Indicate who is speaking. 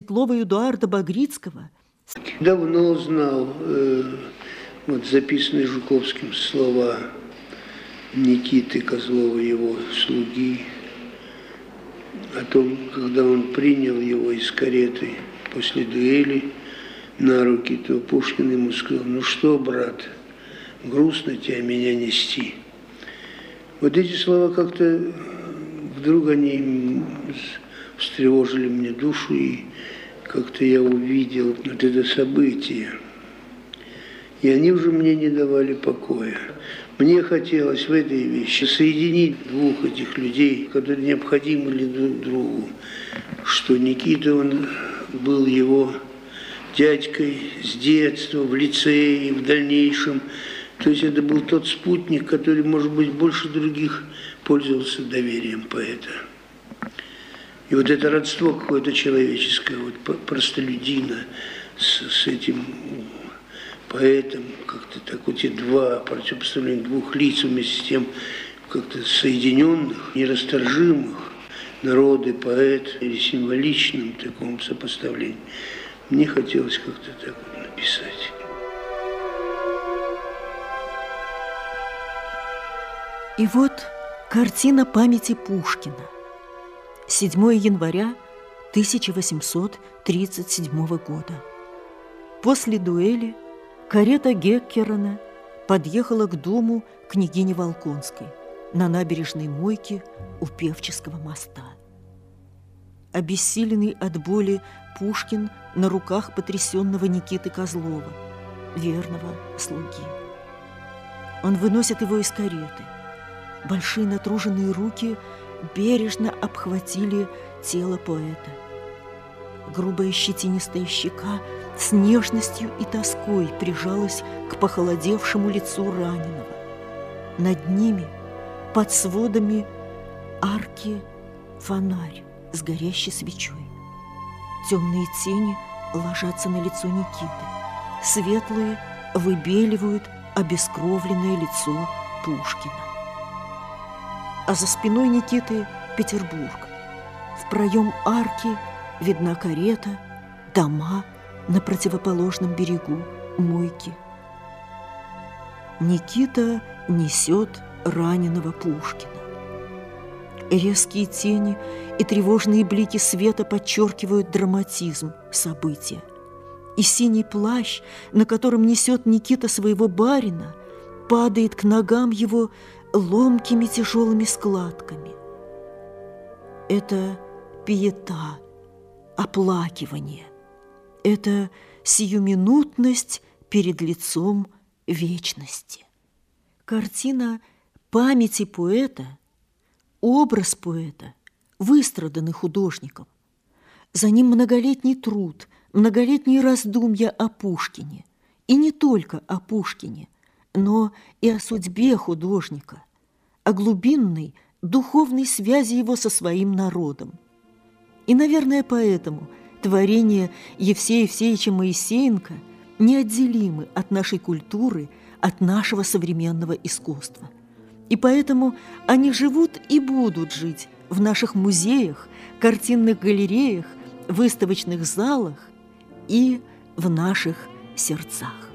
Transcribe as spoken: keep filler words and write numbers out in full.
Speaker 1: Светлова Эдуарда Багрицкого.
Speaker 2: Давно знал, э, вот записанные Жуковским слова Никиты Козлова, его слуги, о том, когда он принял его из кареты после дуэли на руки, то Пушкин ему сказал: ну что, брат, грустно тебя меня нести. Вот эти слова как-то вдруг они встревожили мне душу, и как-то я увидел вот это событие. И они уже мне не давали покоя. Мне хотелось в этой вещи соединить двух этих людей, которые необходимы друг другу, что Никита, он был его дядькой с детства, в лицее и в дальнейшем. То есть это был тот спутник, который, может быть, больше других пользовался доверием поэта. И вот это родство какое-то человеческое, вот простолюдина с, с этим поэтом, как-то так вот эти два противопоставления двух лиц вместе с тем как-то соединенных, нерасторжимых, народ и поэт, или символичным таком сопоставлении. Мне хотелось как-то так вот написать.
Speaker 1: И вот картина памяти Пушкина. седьмого января тысяча восемьсот тридцать седьмого года. После дуэли карета Геккерона подъехала к дому княгини Волконской на набережной Мойки у Певческого моста. Обессиленный от боли Пушкин на руках потрясенного Никиты Козлова, верного слуги. Он выносит его из кареты. Большие натруженные руки бережно обхватили тело поэта. Грубая щетинистая щека с нежностью и тоской прижалась к похолодевшему лицу раненого. Над ними, под сводами арки, фонарь с горящей свечой. Темные тени ложатся на лицо Никиты. Светлые выбеливают обескровленное лицо Пушкина. А за спиной Никиты Петербург. В проем арки видна карета, дома на противоположном берегу Мойки. Никита несет раненого Пушкина. Резкие тени и тревожные блики света подчеркивают драматизм события. И синий плащ, на котором несет Никита своего барина, падает к ногам его ломкими тяжелыми складками. Это пиета, оплакивание. Это сиюминутность перед лицом вечности. Картина памяти поэта, образ поэта, выстраданный художником. За ним многолетний труд, многолетние раздумья о Пушкине. И не только о Пушкине, но и о судьбе художника, о глубинной духовной связи его со своим народом. И, наверное, поэтому творения Евсея Евсеевича Моисеенко неотделимы от нашей культуры, от нашего современного искусства. И поэтому они живут и будут жить в наших музеях, картинных галереях, выставочных залах и в наших сердцах.